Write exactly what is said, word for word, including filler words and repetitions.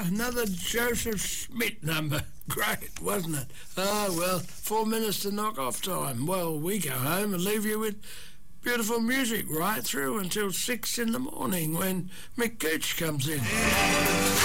Ah, another Joseph Smith number. Great, wasn't it? Ah, well, four minutes to knock off time. Well, we go home and leave you with beautiful music right through until six in the morning when Mick Gooch comes in.